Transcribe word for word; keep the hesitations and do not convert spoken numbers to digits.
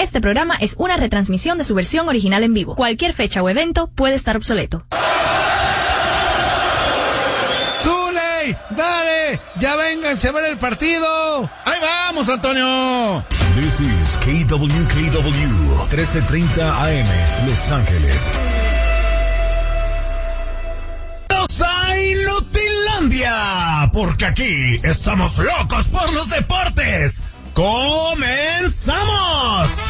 Este programa es una retransmisión de su versión original en vivo. Cualquier fecha o evento puede estar obsoleto. ¡Zuley! ¡Dale! ¡Ya vénganse a ver el partido! ¡Ahí vamos, Antonio! This is K W K W, trece treinta A M, Los Ángeles. ¡A Inutilandia! Porque aquí estamos locos por los deportes. ¡Comenzamos!